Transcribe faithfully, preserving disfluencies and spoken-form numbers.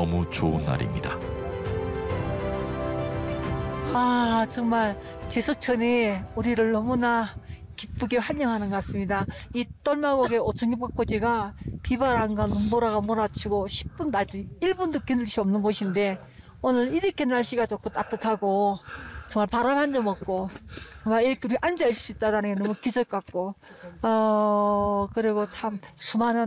너무 좋은 날입니다. 아, 정말 지석천이 우리를 너무나 기쁘게 환영하는 것 같습니다. 이 똘마곡의 오천육박고지가 비바람과 눈보라가 몰아치고 십 분, 아주 일 분 늦게 늘 수 없는 곳인데 오늘 이렇게 날씨가 좋고 따뜻하고 정말 바람 한 점 없고 정말 이렇게 앉아 있을 수 있다는 게 너무 기적 같고 어 그리고 참 수많은